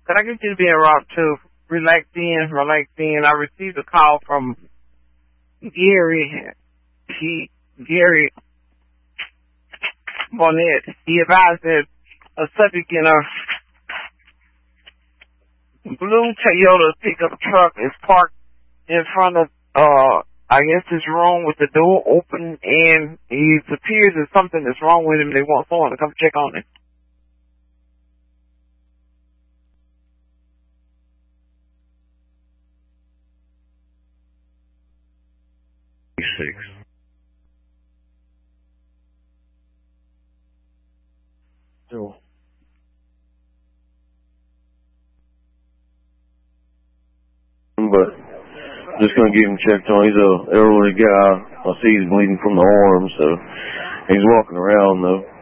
Could I get you to be en route to Relax In? I received a call from Gary. Gary Bonnet. He advised that a subject in a blue Toyota pickup truck is parked in front of, I guess this room with the door open, and it appears that something is wrong with him. They want someone to come check on him. So, but just gonna get him checked on. He's an elderly guy. I see he's bleeding from the arm, so he's walking around though.